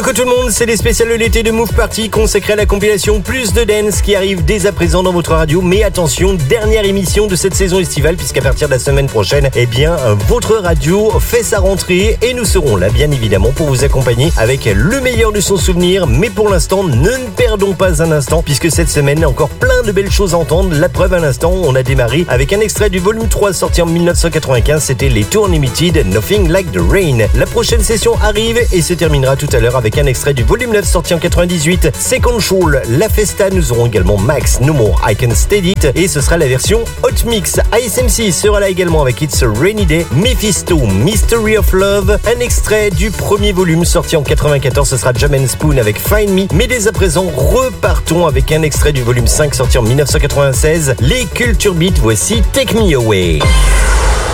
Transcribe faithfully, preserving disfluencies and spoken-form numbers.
Coucou tout le monde, c'est les spéciales de l'été de Move Party consacrées à la compilation Plus de Dance qui arrive dès à présent dans votre radio. Mais attention, dernière émission de cette saison estivale puisqu'à partir de la semaine prochaine, eh bien, votre radio fait sa rentrée et nous serons là bien évidemment pour vous accompagner avec le meilleur de son souvenir. Mais pour l'instant, ne ne perdons pas un instant puisque cette semaine, encore plein de belles choses à entendre. La preuve à l'instant, on a démarré avec un extrait du volume trois sorti en dix-neuf cent quatre-vingt-quinze, c'était les Tour Unlimited, Nothing Like the Rain. La prochaine session arrive et se terminera tout à l'heure avec un extrait du volume neuf sorti en quatre-vingt-dix-huit, C'est Control, La Festa. Nous aurons également Max, No More, I Can Steady It et ce sera la version Hot Mix. I S M C sera là également avec It's a Rainy Day, Mephisto, Mystery of Love, un extrait du premier volume sorti en quatre-vingt-quatorze, ce sera Jam and Spoon avec Find Me. Mais dès à présent, repartons avec un extrait du volume cinq sorti en dix-neuf cent quatre-vingt-seize, les Culture Beat, voici Take Me Away.